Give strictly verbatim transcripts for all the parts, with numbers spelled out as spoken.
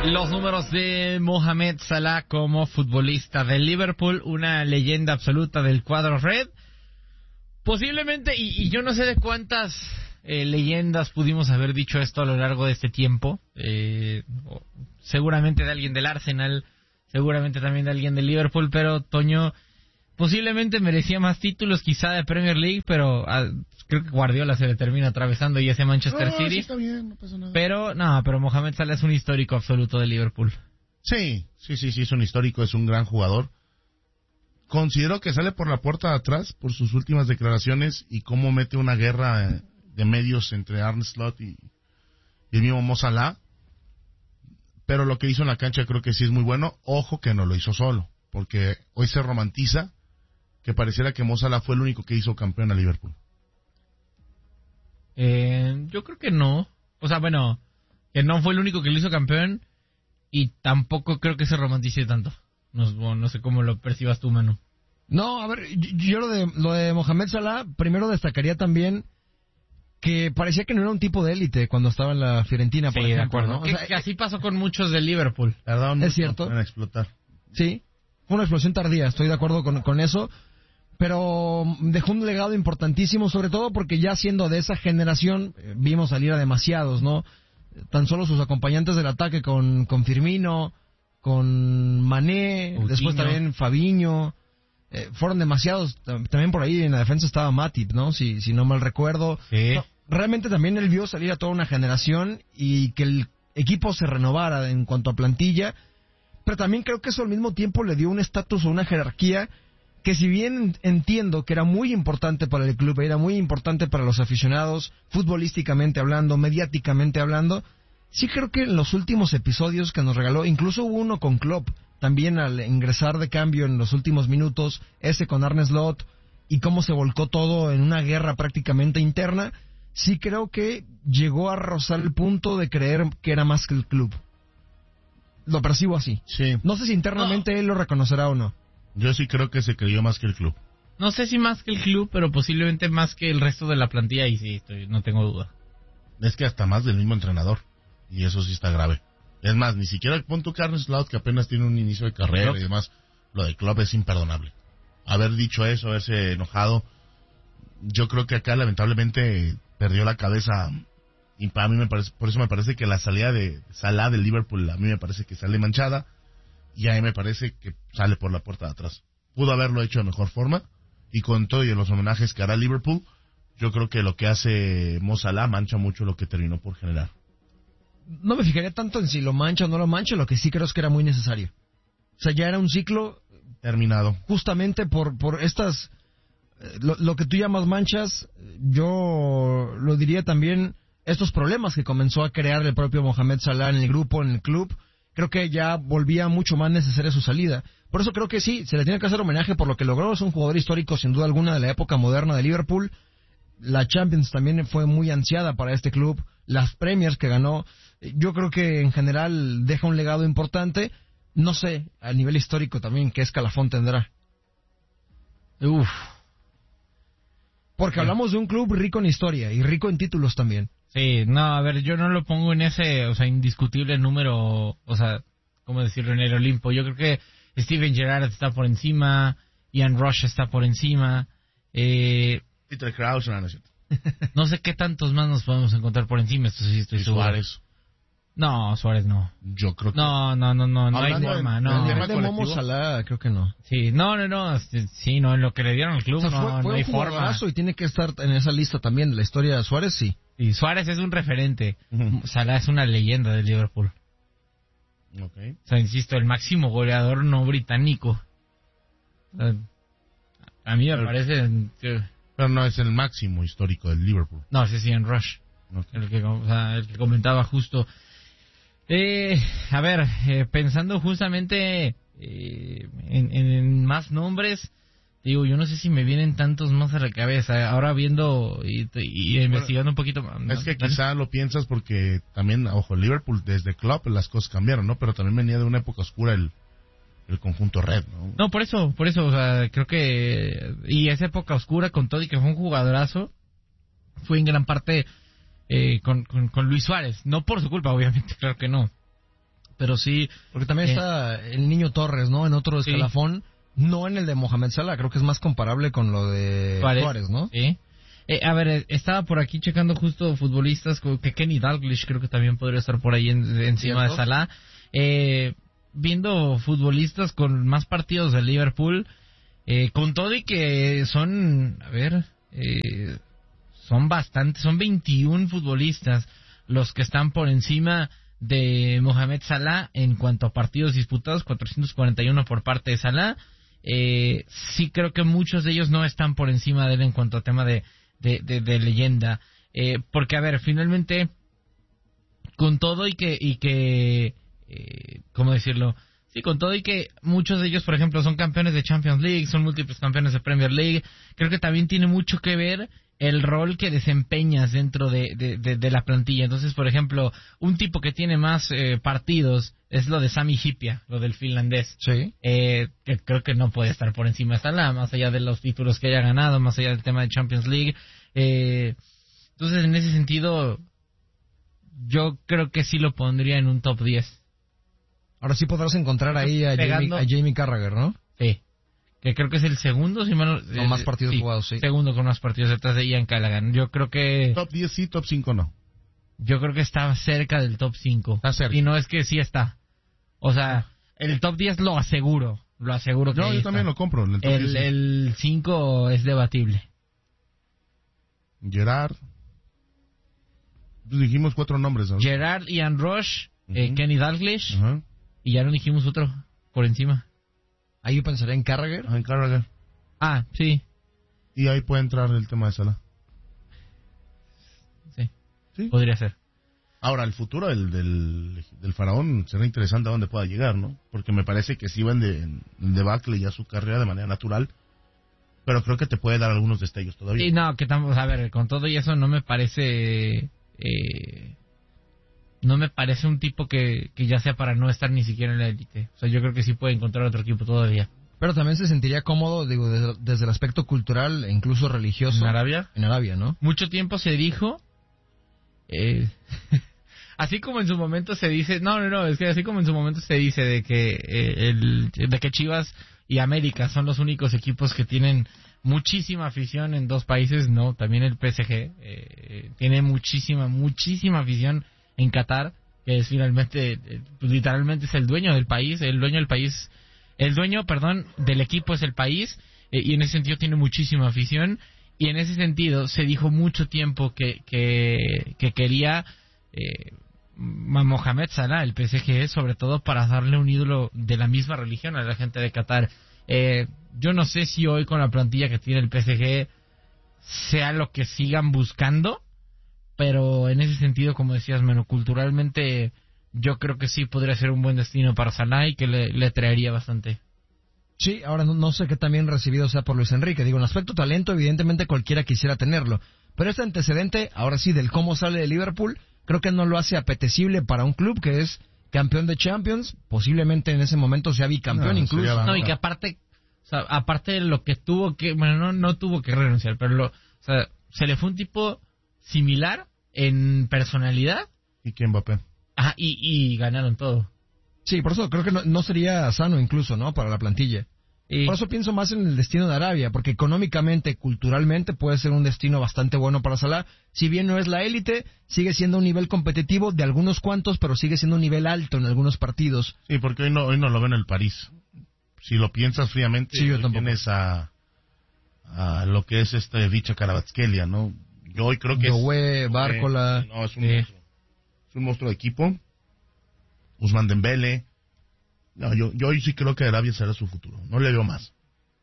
Los números de Mohamed Salah como futbolista del Liverpool, una leyenda absoluta del cuadro red. Posiblemente, y, y yo no sé de cuántas eh, leyendas pudimos haber dicho esto a lo largo de este tiempo. Eh, seguramente de alguien del Arsenal, seguramente también de alguien del Liverpool, pero Toño posiblemente merecía más títulos quizá de Premier League, pero ah, creo que Guardiola se le termina atravesando y ese Manchester no, City. Sí está bien, no pasa nada. Pero, no, pero Mohamed Salah es un histórico absoluto de Liverpool. Sí, sí, sí, sí, es un histórico, es un gran jugador. Considero que sale por la puerta de atrás por sus últimas declaraciones y cómo mete una guerra de medios entre Arne Slot y, y el mismo Mo Salah. Pero lo que hizo en la cancha creo que sí es muy bueno. Ojo que no lo hizo solo, porque hoy se romantiza que pareciera que Mo Salah fue el único que hizo campeón a Liverpool. Eh, yo creo que no. O sea, bueno, que no fue el único que lo hizo campeón y tampoco creo que se romantice tanto. No, bueno, no sé cómo lo percibas tú, Manu. No, a ver, yo, yo lo de lo de Mohamed Salah, primero destacaría también que parecía que no era un tipo de élite cuando estaba en la Fiorentina, por sí, ejemplo, de acuerdo. ¿no? O Que, sea, que así pasó con muchos del Liverpool. Tardaron es mucho cierto. en explotar. Sí, fue una explosión tardía, estoy de acuerdo con, con eso, pero dejó un legado importantísimo, sobre todo porque ya siendo de esa generación, eh, vimos salir a demasiados, ¿no? Tan solo sus acompañantes del ataque con, con Firmino, con Mané, Coutinho. después también Fabinho, eh, fueron demasiados, también por ahí en la defensa estaba Matip, ¿no? Si, si no mal recuerdo. Sí. No, realmente también él vio salir a toda una generación y que el equipo se renovara en cuanto a plantilla, pero también creo que eso al mismo tiempo le dio un estatus o una jerarquía que, si bien entiendo que era muy importante para el club, era muy importante para los aficionados, futbolísticamente hablando, mediáticamente hablando, sí creo que en los últimos episodios que nos regaló, incluso hubo uno con Klopp, también al ingresar de cambio en los últimos minutos, ese con Arne Slot, y cómo se volcó todo en una guerra prácticamente interna, sí creo que llegó a rozar el punto de creer que era más que el club. Lo percibo así. Sí. No sé si internamente No. él lo reconocerá o no. Yo sí creo que se creyó más que el club. No sé si más que el club, pero posiblemente más que el resto de la plantilla, y sí, estoy, no tengo duda. Es que hasta más del mismo entrenador. Y eso sí está grave. Es más, ni siquiera pon tu Arne Slot, que apenas tiene un inicio de carrera Klopp. y demás. Lo de Klopp es imperdonable. Haber dicho eso, haberse enojado. Yo creo que acá lamentablemente perdió la cabeza. Y para mí me parece, por eso me parece que la salida de Salah del Liverpool a mí me parece que sale manchada. Y a mí me parece que sale por la puerta de atrás. Pudo haberlo hecho de mejor forma. Y con todo y los homenajes que hará Liverpool, yo creo que lo que hace Mo Salah mancha mucho lo que terminó por generar. No me fijaría tanto en si lo mancha o no lo mancha, lo que sí creo es que era muy necesario. O sea, ya era un ciclo Terminado. justamente por por estas, eh, lo, lo que tú llamas manchas, yo lo diría también, estos problemas que comenzó a crear el propio Mohamed Salah en el grupo, en el club. Creo que ya volvía mucho más necesaria su salida. Por eso creo que sí, se le tiene que hacer homenaje por lo que logró. Es un jugador histórico, sin duda alguna, de la época moderna de Liverpool. La Champions también fue muy ansiada para este club. Las Premiers que ganó, yo creo que en general deja un legado importante. No sé, a nivel histórico también, qué escalafón tendrá. Uf. Porque hablamos de un club rico en historia y rico en títulos también. Sí, no, a ver, yo no lo pongo en ese, o sea, indiscutible número, o sea, ¿cómo decirlo? En el Olimpo. Yo creo que Steven Gerrard está por encima, Ian Rush está por encima, eh... Peter Crouch, no, no es cierto. no sé qué tantos más nos podemos encontrar por encima, esto sí estoy Y seguro. Suárez. No, Suárez no. Yo creo que... No, no, no, no, no hay Hablando forma, en- no. en El tema nivel de Momo colectivo. Salah, creo que no. Sí, no, no, no, este, sí, no, en lo que le dieron al club, O sea, no, fue, fue no hay un forma. jugadorazo y tiene que estar en esa lista también de la historia de Suárez, sí. Y Suárez es un referente. Ujú. Salah es una leyenda del Liverpool. Ok. O sea, insisto, el máximo goleador no británico. O sea, a mí me Pero- parece que... Pero no es el máximo histórico del Liverpool. No, ese sí, en Rush. Ok. El que, o sea, el que comentaba justo. Eh, a ver, eh, pensando justamente eh, en, en más nombres, digo, yo no sé si me vienen tantos más a la cabeza. Ahora viendo y, y investigando un poquito más. Es que quizá lo piensas porque también, ojo, Liverpool desde Klopp las cosas cambiaron, ¿no? Pero también venía de una época oscura el, el conjunto red, ¿no? No, por eso, por eso, o sea, creo que... Y esa época oscura con todo y que fue un jugadorazo, fue en gran parte eh, con, con, con Luis Suárez. No por su culpa, obviamente, claro que no. Pero sí, porque también eh, está el Niño Torres, ¿no? En otro escalafón, sí. No en el de Mohamed Salah, creo que es más comparable con lo de Suárez, Suárez ¿no? Sí. Eh, a ver, estaba por aquí checando justo futbolistas como que Kenny Dalglish creo que también podría estar por ahí en, encima ¿Cierto? de Salah. Eh, viendo futbolistas con más partidos de Liverpool, eh, con todo y que son, a ver, eh, son bastantes, son veintiún futbolistas los que están por encima de Mohamed Salah en cuanto a partidos disputados, cuatrocientos cuarenta y uno por parte de Salah. Eh, sí creo que muchos de ellos no están por encima de él en cuanto a tema de, de, de, de leyenda. Eh, porque, a ver, finalmente, con todo y que, y que eh, ¿cómo decirlo? Sí, con todo y que muchos de ellos, por ejemplo, son campeones de Champions League, son múltiples campeones de Premier League, creo que también tiene mucho que ver el rol que desempeñas dentro de, de, de, de la plantilla. Entonces, por ejemplo, un tipo que tiene más eh, partidos es lo de Sami Hyypiä, lo del finlandés. Sí. Eh, que creo que no puede estar por encima de Salah, más allá de los títulos que haya ganado, más allá del tema de Champions League. Eh, entonces, en ese sentido, yo creo que sí lo pondría en un top diez. Ahora sí podrás encontrar ahí a Jamie, a Jamie Carragher, ¿no? Sí. Que creo que es el segundo, si mal, con eh, más partidos sí, jugados, sí. Segundo con más partidos detrás de Ian Callaghan. Yo creo que... Top diez sí, top cinco no. Yo creo que está cerca del top cinco. Está cerca. Y no es que sí está. O sea, el top diez lo aseguro. Lo aseguro que No, yo está. también lo compro. El, el, el cinco es debatible. Gerard. Dijimos cuatro nombres, ¿no? Gerard, Ian Rush, uh-huh. eh, Kenny Dalglish. Uh-huh. Y ya no dijimos otro por encima. Ahí yo pensaría en Carragher. Ah, en Carragher. Ah, sí. Y ahí puede entrar el tema de Salah. Sí. Sí. Podría ser. Ahora, el futuro del, del, del faraón será interesante a dónde pueda llegar, ¿no? Porque me parece que sí va en, de, en debacle ya su carrera de manera natural. Pero creo que te puede dar algunos destellos todavía. Sí, no, que estamos, a ver, con todo y eso no me parece... Eh, no me parece un tipo que, que ya sea para no estar ni siquiera en la élite. O sea, yo creo que sí puede encontrar otro equipo todavía. Pero también se sentiría cómodo, digo, desde, desde el aspecto cultural e incluso religioso. ¿En Arabia? En Arabia, ¿no? Mucho tiempo se dijo... Eh, así como en su momento se dice... No, no, no, es que así como en su momento se dice de que, eh, el, de que Chivas y América son los únicos equipos que tienen muchísima afición en dos países, no, también el P S G eh, tiene muchísima, muchísima afición en Qatar, que es finalmente, pues, literalmente es el dueño del país, el dueño del país, el dueño, perdón, del equipo es el país, eh, y en ese sentido tiene muchísima afición, y en ese sentido se dijo mucho tiempo que, que, que quería eh, Mohamed Salah, el P S G, sobre todo para darle un ídolo de la misma religión a la gente de Qatar. Eh, yo no sé si hoy con la plantilla que tiene el P S G sea lo que sigan buscando, pero en ese sentido, como decías, Meno, culturalmente yo creo que sí podría ser un buen destino para Salah y que le, le traería bastante. Sí, ahora no, no sé qué también recibido sea por Luis Enrique. Digo, en aspecto talento, evidentemente cualquiera quisiera tenerlo. Pero este antecedente, ahora sí, del cómo sale de Liverpool, creo que no lo hace apetecible para un club que es campeón de Champions, posiblemente en ese momento sea bicampeón no, incluso. No, y que aparte, o sea, aparte de lo que tuvo que, bueno, no, no tuvo que renunciar, pero lo, o sea, se le fue un tipo similar en personalidad. ¿Y que Mbappé? Ajá, y, y ganaron todo. Sí, por eso creo que no, no sería sano incluso, ¿no? Para la plantilla. Y... Por eso pienso más en el destino de Arabia, porque económicamente, culturalmente puede ser un destino bastante bueno para Salah. Si bien no es la élite, sigue siendo un nivel competitivo de algunos cuantos, pero sigue siendo un nivel alto en algunos partidos. Sí, porque hoy no, hoy no lo ven en el París. Si lo piensas fríamente, sí, yo tienes a, a lo que es este Vicha Kvaratskhelia, ¿no? Yo hoy creo que Yohue, es... Bárcola... No, es un, eh. monstruo. Es un monstruo de equipo. Ousmane Dembélé. No, yo, yo hoy sí creo que Arabia será su futuro. No le veo más.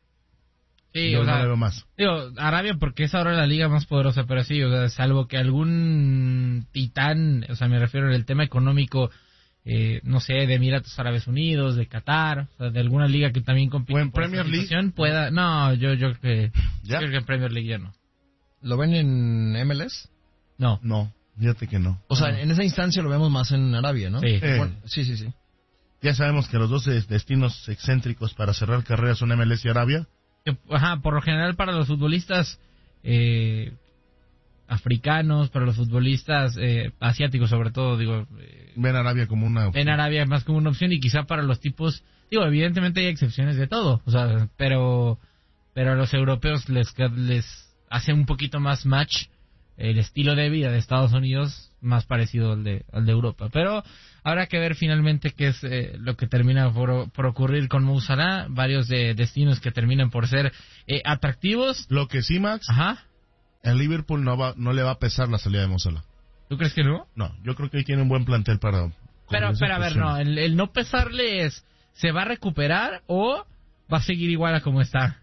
Sí, yo o no sea, le veo más. Digo, Arabia porque es ahora la liga más poderosa, pero sí, o sea, salvo que algún titán, o sea, me refiero al tema económico, eh, no sé, de Emiratos Árabes Unidos, de Qatar, o sea, de alguna liga que también compite en Premier League pueda, no, yo yo creo que ¿Ya? creo que en Premier League ya no. ¿Lo ven en M L S? No. No, fíjate que no. O sea, no. en esa instancia lo vemos más en Arabia, ¿no? Sí. Eh. Bueno, sí, sí, sí. Ya sabemos que los dos destinos excéntricos para cerrar carreras son M L S y Arabia. Ajá, por lo general para los futbolistas, eh, africanos, para los futbolistas eh, asiáticos sobre todo, digo... Eh, ven Arabia como una opción. En Arabia más como una opción y quizá para los tipos... Digo, evidentemente hay excepciones de todo, o sea, pero pero a los europeos les, les hace un poquito más match el estilo de vida de Estados Unidos, más parecido al de, al de Europa. Pero habrá que ver finalmente qué es eh, lo que termina por, por ocurrir con Mo Salah, varios de destinos que terminan por ser eh, atractivos. Lo que sí, Max, Ajá. en Liverpool no va no le va a pesar la salida de Mo Salah. ¿Tú crees que no? No, yo creo que ahí tiene un buen plantel para... Pero, pero a ver, no, el, el no pesarle es, ¿se va a recuperar o va a seguir igual a como está?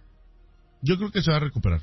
Yo creo que se va a recuperar.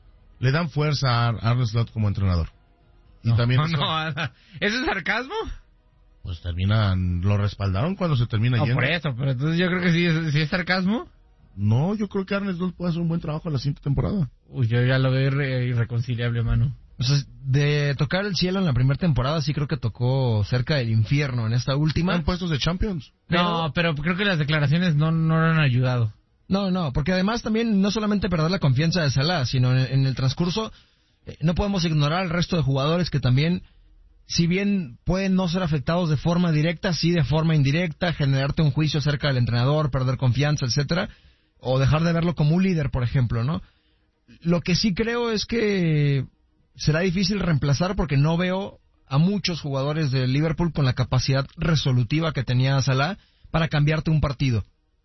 Le dan fuerza a Arne Slot como entrenador. Y no, también no, eso, no, ¿eso es sarcasmo? Pues terminan, lo respaldaron cuando se termina No, yendo. por eso, pero entonces yo creo que sí es, sí es sarcasmo. No, yo creo que Arne Slot puede hacer un buen trabajo la siguiente temporada. Uy, yo ya lo veo irre, irreconciliable, mano. O sea, de tocar el cielo en la primera temporada, sí creo que tocó cerca del infierno en esta última. ¿Están puestos de Champions? No, pero creo que las declaraciones no, no lo han ayudado. No, no, porque además también no solamente perder la confianza de Salah, sino en, en el transcurso eh, no podemos ignorar al resto de jugadores que también, si bien pueden no ser afectados de forma directa, sí de forma indirecta, generarte un juicio acerca del entrenador, perder confianza, etcétera, o dejar de verlo como un líder, por ejemplo, ¿no? Lo que sí creo es que será difícil reemplazar porque no veo a muchos jugadores de Liverpool con la capacidad resolutiva que tenía Salah para cambiarte un partido.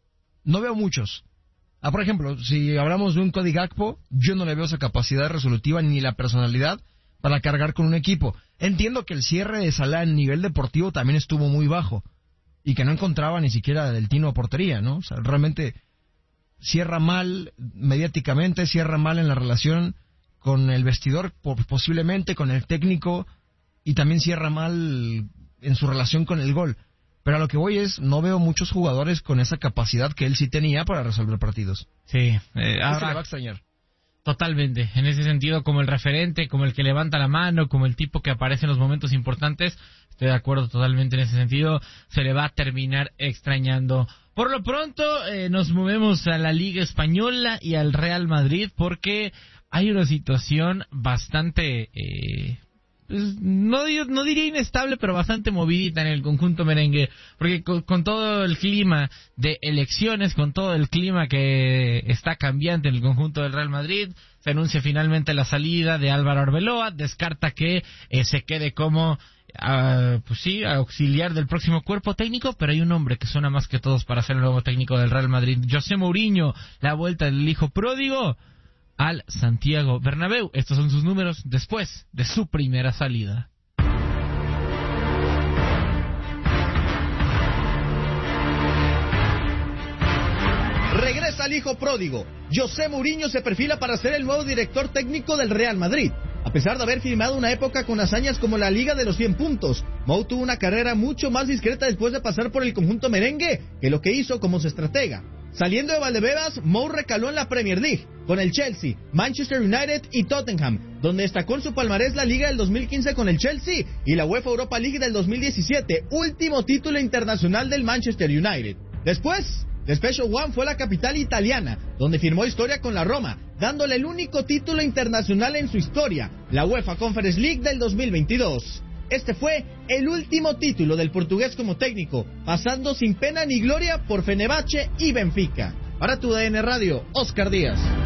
No veo muchos. Ah, por ejemplo, si hablamos de un Cody Gakpo, yo no le veo esa capacidad resolutiva ni la personalidad para cargar con un equipo. Entiendo que el cierre de Salah en nivel deportivo también estuvo muy bajo y que no encontraba ni siquiera del tino a portería, ¿no? O sea, realmente cierra mal mediáticamente, cierra mal en la relación con el vestidor, posiblemente con el técnico, y también cierra mal en su relación con el gol. Pero a lo que voy es, no veo muchos jugadores con esa capacidad que él sí tenía para resolver partidos. Sí, eh, Eso ahora, le va a extrañar. Totalmente, en ese sentido, como el referente, como el que levanta la mano, como el tipo que aparece en los momentos importantes, estoy de acuerdo totalmente en ese sentido, se le va a terminar extrañando. Por lo pronto, eh, nos movemos a la Liga Española y al Real Madrid, porque hay una situación bastante... Eh, Pues no, no diría inestable, pero bastante movidita en el conjunto merengue, porque con, con todo el clima de elecciones, con todo el clima que está cambiante en el conjunto del Real Madrid, se anuncia finalmente la salida de Álvaro Arbeloa, descarta que eh, se quede como, uh, pues sí, auxiliar del próximo cuerpo técnico, pero hay un hombre que suena más que todos para ser el nuevo técnico del Real Madrid, José Mourinho, la vuelta del hijo pródigo al Santiago Bernabéu. Estos son sus números después de su primera salida. Regresa el hijo pródigo. José Mourinho se perfila para ser el nuevo director técnico del Real Madrid. A pesar de haber firmado una época con hazañas como la Liga de los cien puntos, Mou tuvo una carrera mucho más discreta después de pasar por el conjunto merengue que lo que hizo como su estratega. Saliendo de Valdebebas, Mou recaló en la Premier League, con el Chelsea, Manchester United y Tottenham, donde destacó en su palmarés la Liga del dos mil quince con el Chelsea y la UEFA Europa League del dos mil diecisiete, último título internacional del Manchester United. Después, The Special One fue a la capital italiana, donde firmó historia con la Roma, dándole el único título internacional en su historia, la UEFA Conference League del dos mil veintidós. Este fue el último título del portugués como técnico, pasando sin pena ni gloria por Fenerbahce y Benfica. Para tu D N Radio, Oscar Díaz.